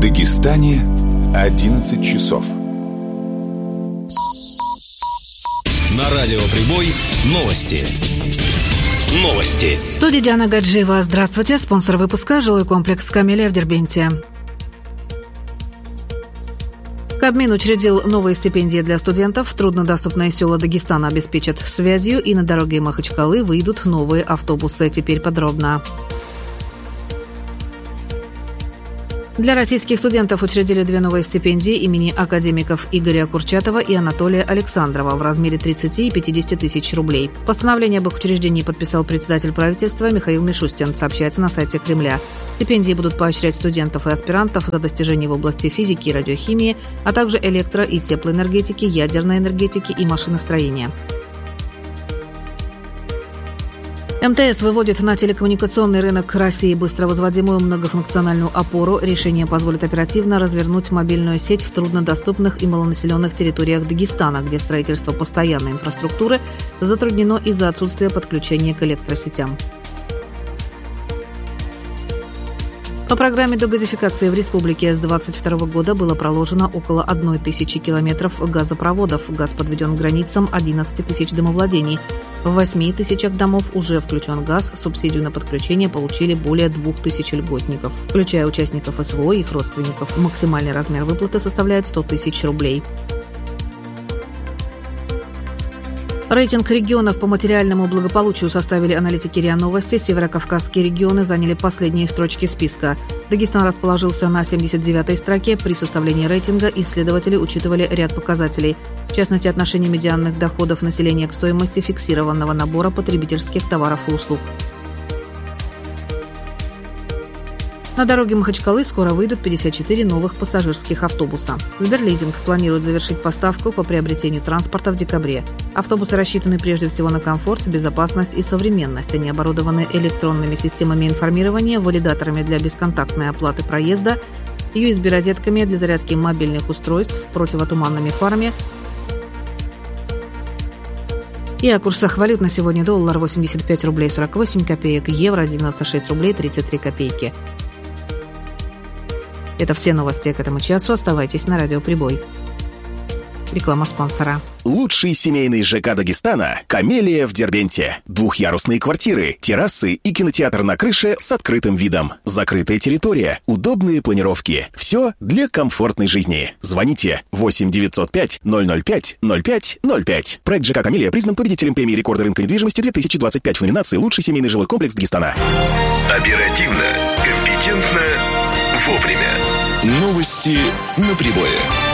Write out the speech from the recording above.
Дагестане 11 часов. На радио «Прибой» новости. В студии Диана Гаджиева. Здравствуйте. Спонсор выпуска – жилой комплекс «Камелия» в Дербенте. Кабмин учредил новые стипендии для студентов. Труднодоступные села Дагестана обеспечат связью, и на дороге Махачкалы выйдут новые автобусы. Теперь подробно. Для российских студентов учредили 2 новые стипендии имени академиков Игоря Курчатова и Анатолия Александрова в размере 30 и 50 тысяч рублей. Постановление об их учреждении подписал председатель правительства Михаил Мишустин, сообщается на сайте Кремля. Стипендии будут поощрять студентов и аспирантов за достижения в области физики и радиохимии, а также электро- и теплоэнергетики, ядерной энергетики и машиностроения. МТС выводит на телекоммуникационный рынок России быстровозводимую многофункциональную опору. Решение позволит оперативно развернуть мобильную сеть в труднодоступных и малонаселенных территориях Дагестана, где строительство постоянной инфраструктуры затруднено из-за отсутствия подключения к электросетям. По программе дегазификации в республике с 2022 года было проложено около 1000 километров газопроводов. Газ подведен к границам 11 тысяч домовладений. В 8 тысячах домов уже включен газ. Субсидию на подключение получили более 2000 льготников, включая участников СВО и их родственников. Максимальный размер выплаты составляет 100 тысяч рублей. Рейтинг регионов по материальному благополучию составили аналитики РИА Новости. Северокавказские регионы заняли последние строчки списка. Дагестан расположился на 79-й строке. При составлении рейтинга исследователи учитывали ряд показателей. В частности, отношение медианных доходов населения к стоимости фиксированного набора потребительских товаров и услуг. На дороге Махачкалы скоро выйдут 54 новых пассажирских автобуса. Сберлизинг планирует завершить поставку по приобретению транспорта в декабре. Автобусы рассчитаны прежде всего на комфорт, безопасность и современность. Они оборудованы электронными системами информирования, валидаторами для бесконтактной оплаты проезда, USB-розетками для зарядки мобильных устройств, противотуманными фарами. И о курсах валют на сегодня: доллар 85 рублей 48 копеек, евро 96 рублей 33 копейки. Это все новости к этому часу. Оставайтесь на радио «Прибой». Реклама спонсора. Лучший семейный ЖК Дагестана – «Камелия» в Дербенте. Двухъярусные квартиры, террасы и кинотеатр на крыше с открытым видом. Закрытая территория, удобные планировки. Все для комфортной жизни. Звоните 8 905 005 05 05. Проект ЖК «Камелия» признан победителем премии рекорда рынка недвижимости 2025 в номинации «Лучший семейный жилой комплекс Дагестана». Оперативно, компетентно, вовремя. Новости на Прибое.